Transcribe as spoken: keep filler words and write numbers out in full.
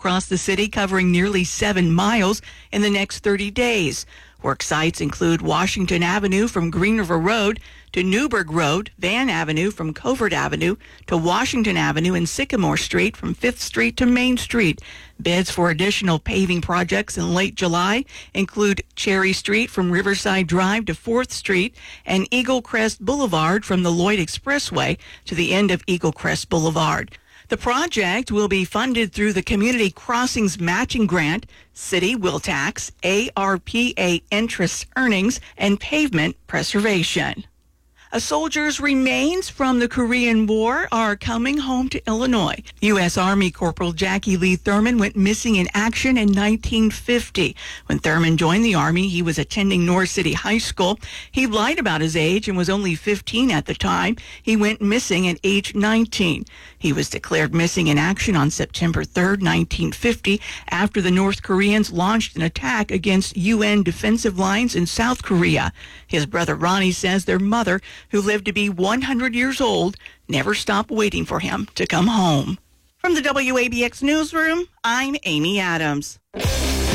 across the city covering nearly seven miles in the next thirty days. Work sites include Washington Avenue from Green River Road to Newburgh Road, Van Avenue from Covert Avenue to Washington Avenue and Sycamore Street from fifth Street to Main Street. Bids for additional paving projects in late July include Cherry Street from Riverside Drive to fourth Street and Eagle Crest Boulevard from the Lloyd Expressway to the end of Eagle Crest Boulevard. The project will be funded through the Community Crossings Matching Grant, City Will Tax, A R P A interest earnings, and pavement preservation. A soldier's remains from the Korean War are coming home to Illinois. U S. Army Corporal Jackie Lee Thurman went missing in action in nineteen fifty. When Thurman joined the Army, he was attending North City High School. He lied about his age and was only fifteen at the time. He went missing at age nineteen. He was declared missing in action on September third, nineteen fifty, after the North Koreans launched an attack against U N defensive lines in South Korea. His brother Ronnie says their mother, who lived to be one hundred years old, never stopped waiting for him to come home. From the W A B X Newsroom, I'm Amy Adams.